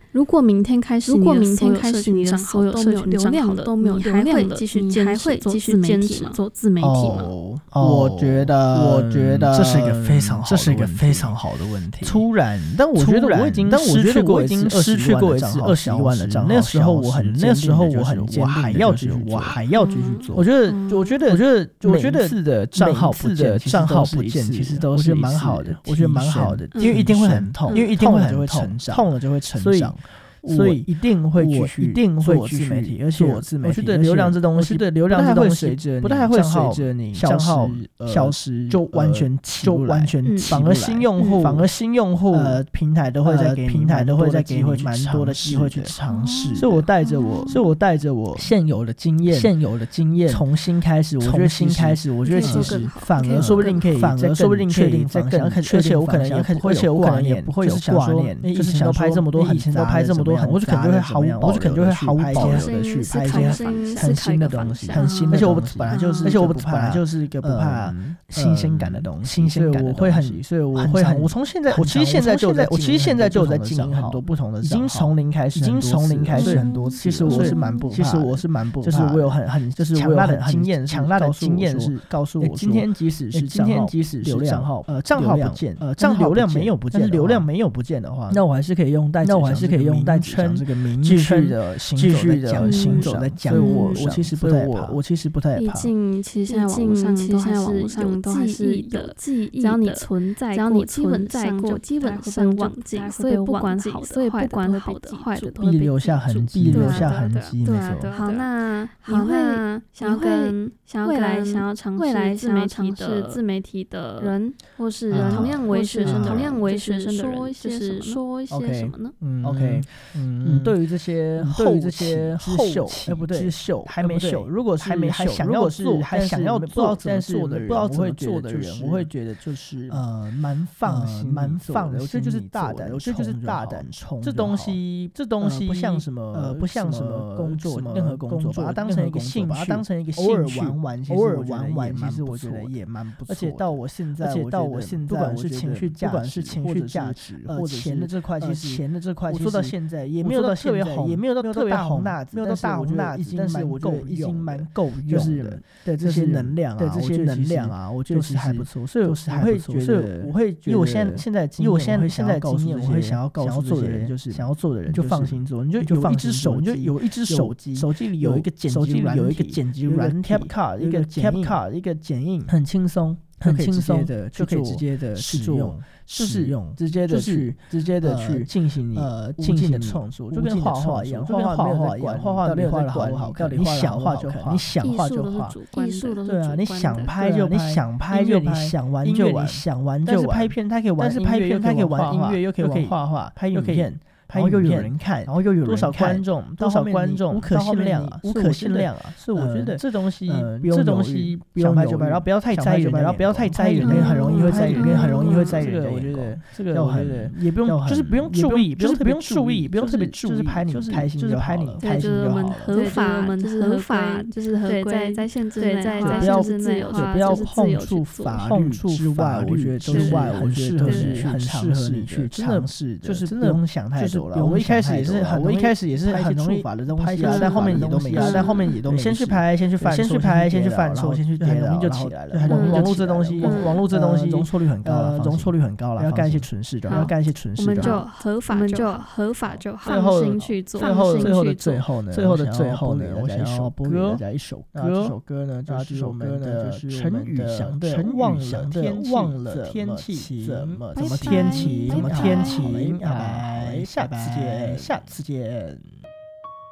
如果明天开始你的所有社群账号都没有流量了，你还会继续坚持做自媒体吗？ 我觉得这是一个非常好的问题。 突然，但我觉得我已经失去过一次21万的账号，那时候我很坚定，我还要继续做。我觉得每次的账号不见，其实都是蛮好的，我觉得蛮好的，因为一定会很痛，痛了就会成长。所以一定会继续做自媒体，而且我觉得流量这东西不太会随着你账号消失就完全起不来，反而新用户平台都会再给你蛮多的机会去尝试。所以我带着我现有的经验重新开始，我觉得其实反而说不定可以确定方向，而且我可能也不会有挂念，就是想要拍这么多我就可能就会毫无保留的去拍一些很新的东西，而且我本来就是一个不怕新鲜感的东西，所以我会很，我其实现在就有在经营很多不同的账号，已经从零开始很多次。其实我是蛮不怕，就是我有很强大的经验是告诉我，今天即使是账号不见，流量没有不见的话，那我还是可以用带这个名继续的行走在江湖上，我其实不太怕。 毕竟其实现在网上都还是有记忆的，只要你存在过，基本上忘记，所以不管好的坏的都会必留下痕迹， 对啊。好，那你会想要未来想要尝试自媒体的人，或是同样为学生的人，说一些什么呢 ？OK，对于这些后期不对，还没秀，如果是还想要做，还想要做，但是不知道怎么做的人，我会觉得就是蛮放的。我觉得就是大胆冲。这东西不像什么工作，任何工作，把它当成一个兴趣，偶尔玩，其实我觉得也蛮不错。而且到我现在，不管是情绪价值，或者钱的这块，我做到现在也没有到特别红，也没有到特别红大子，但是我觉得已经蛮够用的。对这些能量啊，我觉得是还不错。所以我会觉得，因为我现在经验，我会想要告诉做的人，就是想要做的人就放心做，你就有一只手机，手机里有一个剪辑软体，一个剪映，很轻松的就可以直接的使用，直接的去进行你无尽的创作，就跟画画一样，画画没有在管好看，你想画就画， 艺术都是对啊，你想拍就拍，你想玩就玩，但是拍片它可以玩音乐，又可以玩画画，拍影片。然后又有人看，然后又有多少观众，无可限量啊！所以我觉得这东西想拍就拍，然后不要太在意人，人很容易会在意人。这个我觉得这个也不用，就是不用注意，不用特别注意，就是拍你开心就好了，开心就好了。 合法就是合规，在限制内，在限制内的话， 不要碰触法律之外，我觉得都是很适合你去尝试的，就是不用想太多。我一开始也是很容易的东西，但后面也都没。先去拍，先去犯错，先去跌，很容易就起来了。网络这东西容错率很高了，不要干一些蠢事就好。 我们就合法就好，放心去做。 最后呢，我想要播给大家一首歌。这首歌呢，就是我们的陈宇翔的《忘了天气怎么天晴》。下次见。